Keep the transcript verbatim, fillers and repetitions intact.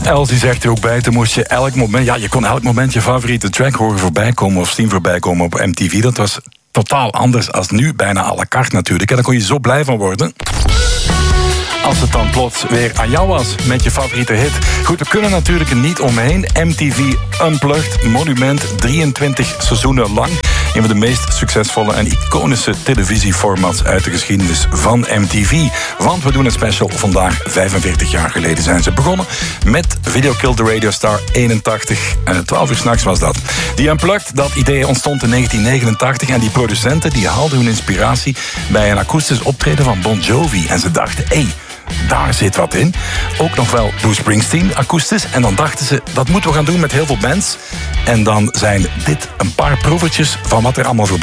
Elsie zegt er ook bij, toen moest je elk moment... Ja, je kon elk moment je favoriete track horen voorbij komen of zien voorbij komen op M T V. Dat was totaal anders als nu, bijna à la carte natuurlijk. En daar kon je zo blij van worden. Als het dan plots weer aan jou was met je favoriete hit. Goed, we kunnen natuurlijk er niet omheen. M T V Unplugged, monument, drieëntwintig seizoenen lang. Een van de meest succesvolle en iconische televisieformats uit de geschiedenis van M T V. Want we doen een special vandaag, vijfenveertig jaar geleden zijn ze begonnen. Met Video Killed the Radio Star eenentachtig. En twaalf uur s'nachts was dat. Die Unplugged, dat idee ontstond in negentien negenentachtig. En die producenten die haalden hun inspiratie bij een akoestisch optreden van Bon Jovi. En ze dachten, hé, hey, daar zit wat in. Ook nog wel Bruce Springsteen, akoestisch. En dan dachten ze, dat moeten we gaan doen met heel veel bands. En dan zijn dit een paar proevertjes van wat er allemaal voorbij